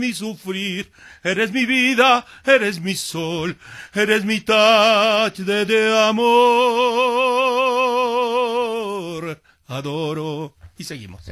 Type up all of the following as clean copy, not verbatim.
mi sufrir, eres mi vida, eres mi sol, eres mi touch de amor. Adoro. Y seguimos.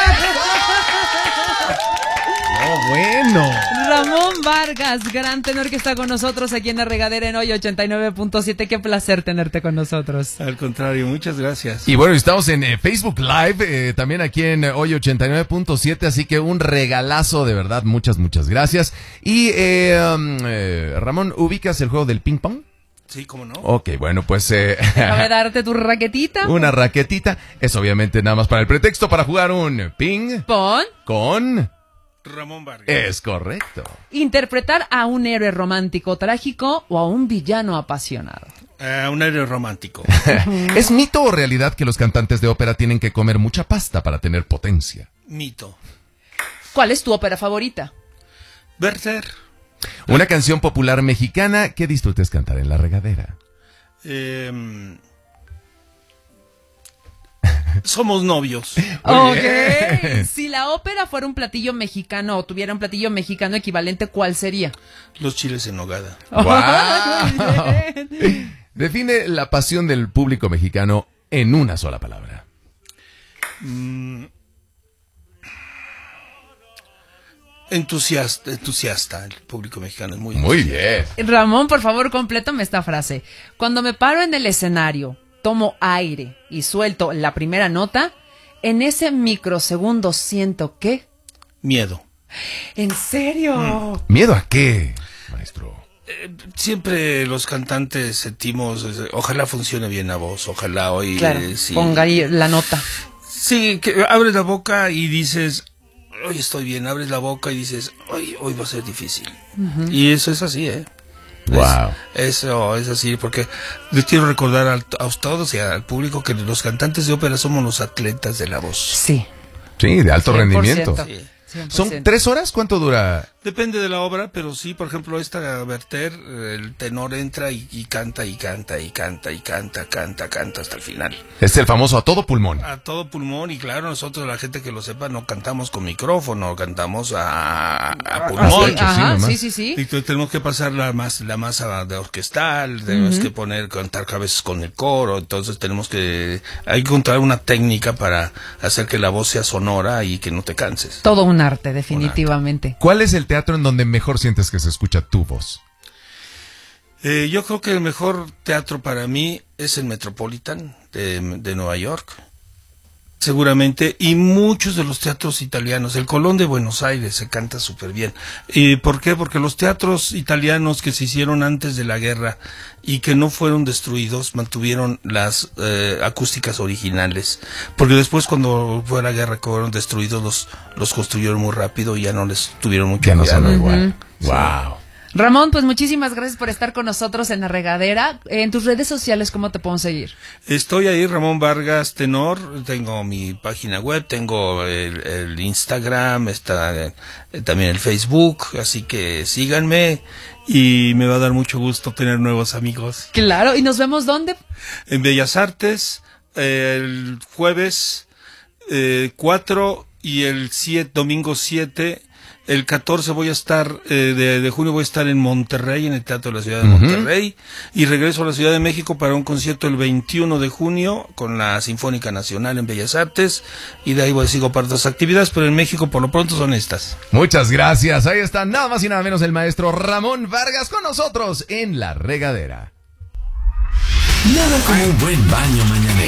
No, bueno. Ramón Vargas, gran tenor que está con nosotros aquí en La Regadera en Hoy 89.7. Qué placer tenerte con nosotros. Al contrario, muchas gracias. Y bueno, estamos en Facebook Live, también aquí en Hoy 89.7, así que un regalazo, de verdad, muchas gracias. Y Ramón, ¿ubicas el juego del ping pong? Sí, ¿cómo no? Ok, bueno, pues... Déjame darte tu raquetita. Una raquetita, es obviamente nada más para el pretexto para jugar un ping Pon. con... Ramón Vargas. Es correcto. Interpretar a un héroe romántico trágico o a un villano apasionado. Un héroe romántico. ¿Es mito o realidad que los cantantes de ópera tienen que comer mucha pasta para tener potencia? Mito. ¿Cuál es tu ópera favorita? Werther. Una canción popular mexicana que disfrutes cantar en La Regadera. Somos novios. Ok. Si la ópera fuera un platillo mexicano o tuviera un platillo mexicano equivalente, ¿cuál sería? Los chiles en nogada. ¡Wow! Define la pasión del público mexicano en una sola palabra. Entusiasta. El público mexicano es muy bien. Ramón, por favor, complétame esta frase. Cuando me paro en el escenario, tomo aire y suelto la primera nota, en ese microsegundo siento que... Miedo. ¿En serio? ¿Miedo a qué, maestro? Siempre los cantantes sentimos, ojalá funcione bien la voz, ojalá hoy... Claro, sí. ponga ahí la nota. Sí, que abres la boca y dices, hoy estoy bien, abres la boca y dices, hoy va a ser difícil. Uh-huh. Y eso es así, Wow. Eso es así, porque les quiero recordar a todos y al público que los cantantes de ópera somos los atletas de la voz. Sí. Sí, de alto 100%. rendimiento. Sí. 100%. ¿Son 3 horas? ¿Cuánto dura? Depende de la obra, pero sí, por ejemplo, esta Werther, el tenor entra y canta hasta el final. Es el famoso a todo pulmón. A todo pulmón, y claro, nosotros, la gente que lo sepa, no cantamos con micrófono, cantamos a pulmón. Sí, ajá, sí. Y entonces tenemos que pasar la masa de orquestal, tenemos que cantar a veces con el coro, entonces hay que encontrar una técnica para hacer que la voz sea sonora y que no te canses. Todo un arte, definitivamente. ¿Cuál es el teatro en donde mejor sientes que se escucha tu voz? Yo creo que el mejor teatro para mí es el Metropolitan de Nueva York, seguramente, y muchos de los teatros italianos. El Colón de Buenos Aires se canta súper bien. ¿Por qué? Porque los teatros italianos que se hicieron antes de la guerra y que no fueron destruidos, mantuvieron las acústicas originales. Porque después, cuando fue la guerra, que fueron destruidos, los construyeron muy rápido y ya no les tuvieron mucho cuidado. Ya no son igual. Sí. Wow. Ramón, pues muchísimas gracias por estar con nosotros en La Regadera. En tus redes sociales, ¿cómo te podemos seguir? Estoy ahí, Ramón Vargas Tenor, tengo mi página web, tengo el Instagram, está también el Facebook, así que síganme y me va a dar mucho gusto tener nuevos amigos. Claro, ¿y nos vemos dónde? En Bellas Artes, el jueves 4 y el domingo 7. El 14 voy a estar, de junio voy a estar en Monterrey, en el Teatro de la Ciudad de Monterrey, y regreso a la Ciudad de México para un concierto el 21 de junio con la Sinfónica Nacional en Bellas Artes, y de ahí sigo para otras actividades, pero en México por lo pronto son estas. Muchas gracias, ahí está nada más y nada menos el maestro Ramón Vargas con nosotros en La Regadera. Nada como un buen baño mañanero.